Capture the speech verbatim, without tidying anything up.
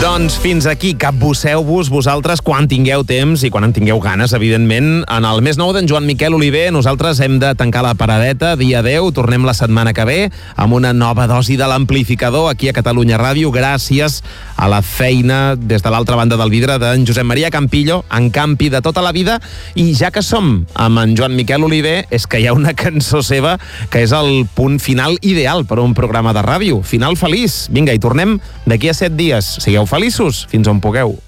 Doncs fins aquí, capbusseu-vos vosaltres quan tingueu temps i quan en tingueu ganes, evidentment. En el Més Nou d'en Joan Miquel Oliver, nosaltres hem de tancar la paradeta, dia deu, tornem la setmana que ve amb una nova dosi de l'amplificador aquí a Catalunya Ràdio, gràcies a la feina des de l'altra banda del vidre d'en Josep Maria Campillo, en Campi de tota la vida, i ja que som amb en Joan Miquel Oliver, és que hi ha una cançó seva que és el punt final ideal per a un programa de ràdio. Final feliç. Vinga, i tornem d'aquí a set dies. Sigueu feliços fins on pugueu.